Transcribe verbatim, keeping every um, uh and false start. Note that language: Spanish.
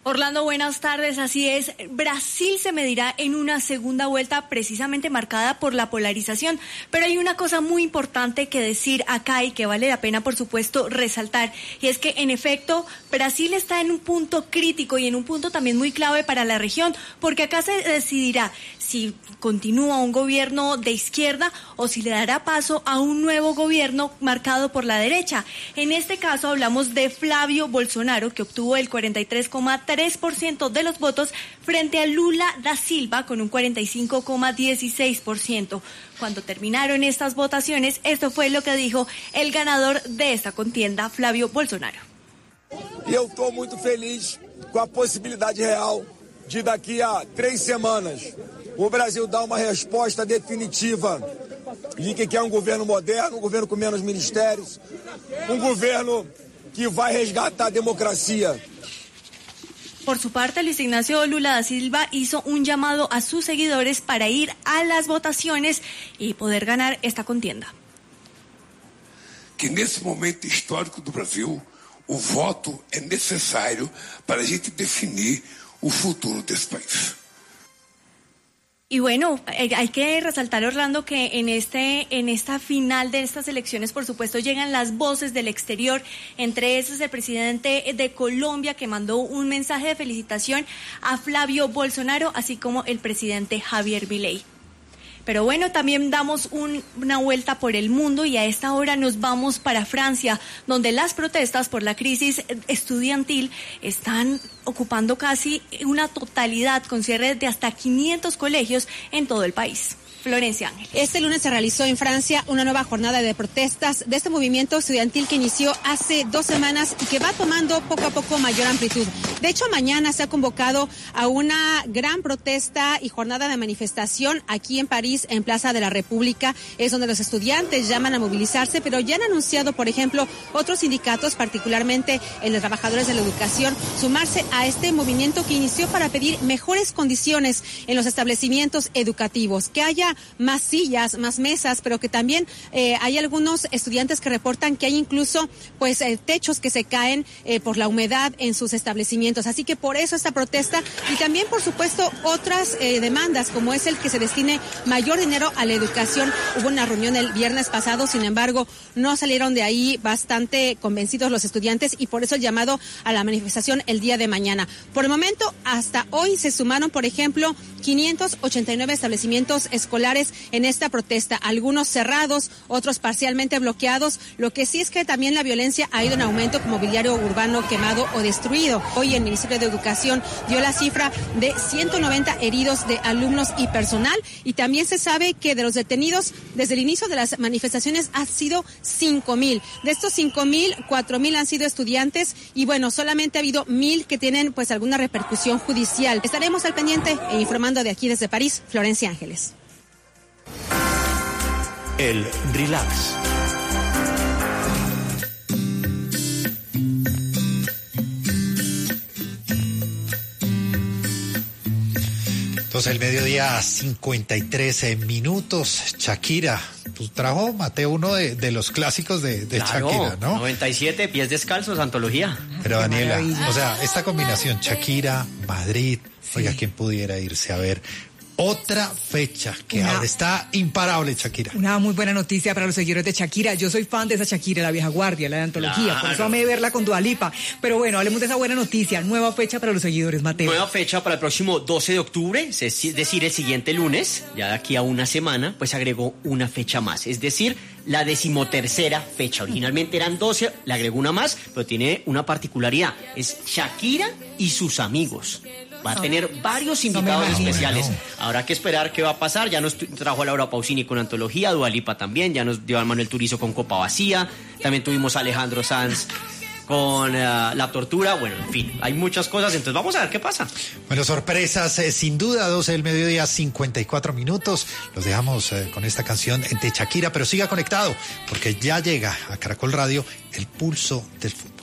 Orlando, buenas tardes. Así es, Brasil se medirá en una segunda vuelta precisamente marcada por la polarización, pero hay una cosa muy importante que decir acá y que vale la pena, por supuesto, resaltar, y es que en efecto Brasil está en un punto crítico y en un punto también muy clave para la región, porque acá se decidirá si continúa un gobierno de izquierda o si le dará paso a un nuevo gobierno marcado por la derecha. En este caso hablamos de Flavio Bolsonaro, que obtuvo el cuarenta y tres coma tres por ciento de los votos frente a Lula da Silva con un cuarenta y cinco coma dieciséis por ciento. Cuando terminaron estas votaciones, esto fue lo que dijo el ganador de esta contienda, Flavio Bolsonaro. E eu estou muito feliz com a possibilidade real de daqui a três semanas o Brasil dar uma resposta definitiva de que quer um governo moderno, um governo com menos ministérios, um governo que vai resgatar a democracia. Por su parte, Luis Ignacio Lula da Silva hizo un llamado a sus seguidores para ir a las votaciones y poder ganar esta contienda. Que nesse momento histórico do Brasil, o voto é necessário para a gente definir o futuro desse país. Y bueno, hay que resaltar, Orlando, que en este en esta final de estas elecciones, por supuesto, llegan las voces del exterior. Entre esos, el presidente de Colombia, que mandó un mensaje de felicitación a Flavio Bolsonaro, así como el presidente Javier Milei. Pero bueno, también damos un, una vuelta por el mundo y a esta hora nos vamos para Francia, donde las protestas por la crisis estudiantil están ocupando casi una totalidad, con cierre de hasta quinientos colegios en todo el país. Florencia Ángel. Este lunes se realizó en Francia una nueva jornada de protestas de este movimiento estudiantil que inició hace dos semanas y que va tomando poco a poco mayor amplitud. De hecho, mañana se ha convocado a una gran protesta y jornada de manifestación aquí en París, en Plaza de la República. Es donde los estudiantes llaman a movilizarse, pero ya han anunciado, por ejemplo, otros sindicatos, particularmente el de trabajadores de la educación, sumarse a este movimiento que inició para pedir mejores condiciones en los establecimientos educativos, que haya más sillas, más mesas, pero que también eh, hay algunos estudiantes que reportan que hay incluso pues eh, techos que se caen eh, por la humedad en sus establecimientos. Así que por eso esta protesta y también, por supuesto, otras eh, demandas, como es el que se destine mayor dinero a la educación. Hubo una reunión el viernes pasado, sin embargo, no salieron de ahí bastante convencidos los estudiantes y por eso el llamado a la manifestación el día de mañana. Por el momento, hasta hoy se sumaron, por ejemplo, quinientos ochenta y nueve establecimientos escolares en esta protesta, algunos cerrados, otros parcialmente bloqueados. Lo que sí es que también la violencia ha ido en aumento, con mobiliario urbano quemado o destruido. Hoy el Ministerio de Educación dio la cifra de ciento noventa heridos de alumnos y personal, y también se sabe que de los detenidos desde el inicio de las manifestaciones ha sido cinco mil. De estos cinco mil, cuatro mil han sido estudiantes y bueno, solamente ha habido mil que tienen pues alguna repercusión judicial. Estaremos al pendiente e informando de aquí desde París, Florencia Ángeles. El relax. Entonces el mediodía, cincuenta y tres minutos. Shakira, pues trajo Mateo uno de, de los clásicos de, de claro, Shakira, ¿no? noventa y siete, pies descalzos, antología. Pero Daniela, o sea, esta combinación, Shakira, Madrid, sí. Oiga, ¿quién pudiera irse a ver otra fecha que Una, ahora está imparable, Shakira? Una muy buena noticia para los seguidores de Shakira. Yo soy fan de esa Shakira, la vieja guardia, la de antología. Claro. Por eso amé verla con Dua Lipa. Pero bueno, hablemos de esa buena noticia. Nueva fecha para los seguidores, Mateo. Nueva fecha para el próximo doce de octubre, es decir, el siguiente lunes, ya de aquí a una semana, pues agregó una fecha más. Es decir, la decimotercera fecha. Originalmente eran doce, le agregó una más, pero tiene una particularidad. Es Shakira y sus amigos. Va a tener varios invitados no especiales. No. Habrá que esperar qué va a pasar. Ya nos trajo a Laura Pausini con antología, Dua Lipa también, ya nos dio a Manuel Turizo con Copa Vacía, también tuvimos a Alejandro Sanz con uh, La Tortura. Bueno, en fin, hay muchas cosas, entonces vamos a ver qué pasa. Bueno, sorpresas, eh, sin duda, doce del mediodía, cincuenta y cuatro minutos. Los dejamos eh, con esta canción de Shakira, pero siga conectado, porque ya llega a Caracol Radio el pulso del fútbol.